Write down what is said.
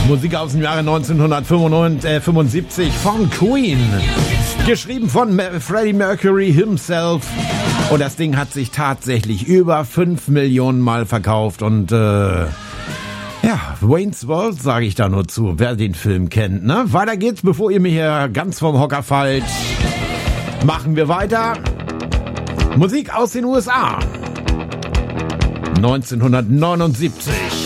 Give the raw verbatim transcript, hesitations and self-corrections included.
Musik aus dem Jahre neunzehnhundertfünfundsiebzig von Queen. Geschrieben von Freddie Mercury himself. Und das Ding hat sich tatsächlich über fünf Millionen Mal verkauft. Und äh, ja, Wayne's World sage ich da nur zu, wer den Film kennt. Ne? Weiter geht's, bevor ihr mir hier ganz vom Hocker fallt. Machen wir weiter. Musik aus den U S A. neunzehnhundertneunundsiebzig.